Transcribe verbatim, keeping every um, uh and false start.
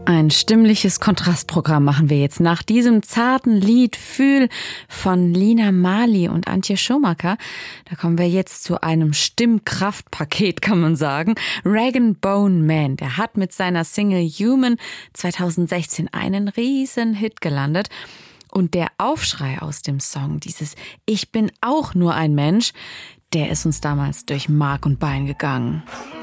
Ein stimmliches Kontrastprogramm machen wir jetzt nach diesem zarten Lied Fühl von Lina Marley und Antje Schumacher. Da kommen wir jetzt zu einem Stimmkraftpaket, kann man sagen. Rag and Bone Man, der hat mit seiner Single Human zweitausendsechzehn einen riesen Hit gelandet. Und der Aufschrei aus dem Song, dieses Ich bin auch nur ein Mensch, der ist uns damals durch Mark und Bein gegangen.